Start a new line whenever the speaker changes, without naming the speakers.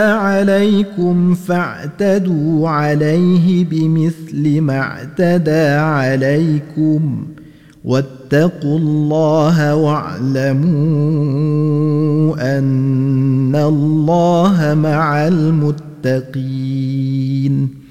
عليكم فاعتدوا عليه بمثل ما اعتدى عليكم واتقوا الله واعلموا أن الله مع المتقين